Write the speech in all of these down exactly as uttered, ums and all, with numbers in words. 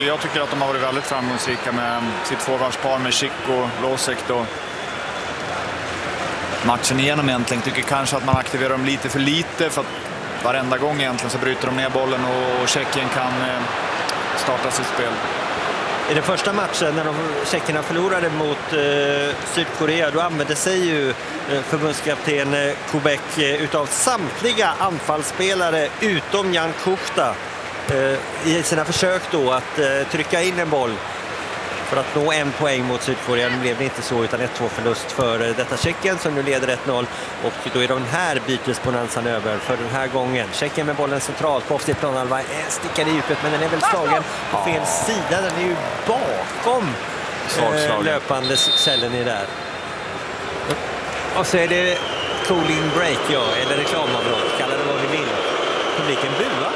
Jag tycker att de har varit väldigt framgångsrika med sitt tvåvarvspar med Schick och Losek då. Matchen igenom egentligen tycker kanske att man aktiverar dem lite för lite, för att varenda gång egentligen så bryter de ner bollen och Tjeckien kan starta sitt spel. I den första matchen när de tjeckerna förlorade mot eh, Sydkorea, då använde sig ju eh, förbundskapten eh, Kubek eh, utav samtliga anfallsspelare utom Jan Kuchta eh, i sina försök då att eh, trycka in en boll för att nå en poäng mot Sydkorea. Nu blev det inte så, utan ett två förlust för eh, detta Tjeckien som nu leder ett noll, och då är den här bytesbonanzan över för den här gången. Tjeckien med bollen centralt på offside planhalva, stickar i djupet, men den är väl slagen på fel sida. Den är ju bakom eh, löpande cellen i där. Och så är det cooling break, ja, eller reklamavbrott, kalla det vad ni vill. Publiken buar.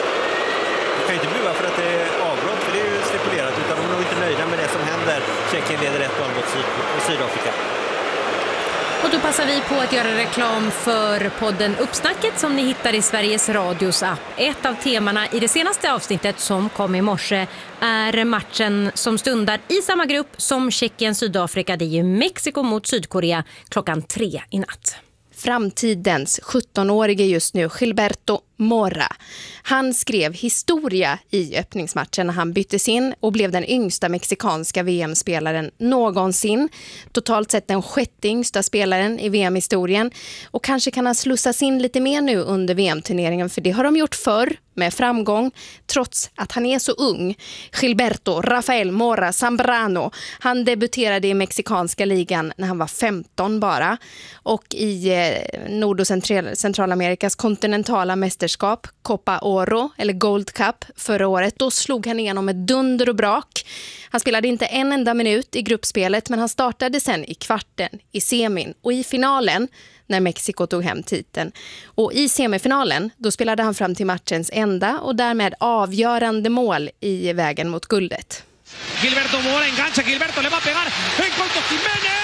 Du kan ju inte bua för att det är avbrott, för det är ju stipulerat, utan de är nog inte nöjda med det som händer. Tjeckien leder ett noll mot Syd- Sydafrika. Och då passar vi på att göra reklam för podden Uppsnacket som ni hittar i Sveriges Radios app. Ett av temana i det senaste avsnittet som kom i morse är matchen som stundar i samma grupp som Tjeckien-Sydafrika. Det är ju Mexiko mot Sydkorea klockan tre i natt. Framtidens sjuttonårige just nu, Gilberto Mora. Han skrev historia i öppningsmatchen när han byttes in och blev den yngsta mexikanska V M-spelaren någonsin. Totalt sett den sjätte yngsta spelaren i V M-historien. Och kanske kan han slussas in lite mer nu under V M-turneringen, för det har de gjort förr med framgång, trots att han är så ung. Gilberto Rafael Mora Zambrano, han debuterade i mexikanska ligan när han var femton bara. Och i eh, Nord- och Central- Centralamerikas kontinentala mästerskap, Copa Oro eller Gold Cup förra året, då slog han igenom ett dunder och brak. Han spelade inte en enda minut i gruppspelet, men han startade sen i kvarten, i semin och i finalen när Mexiko tog hem titeln. Och i semifinalen, då spelade han fram till matchens enda och därmed avgörande mål i vägen mot guldet. Gilberto Mora engancha, Gilberto le va a pegar, en corto Jiménez!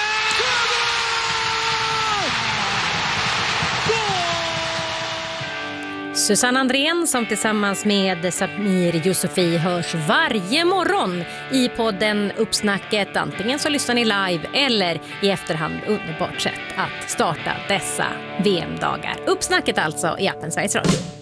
Susanne Andrén som tillsammans med Samir Yusufi hörs varje morgon i podden Uppsnacket. Antingen så lyssnar ni live eller i efterhand. Underbart sätt att starta dessa V M-dagar. Uppsnacket alltså i appen Sveriges Radio.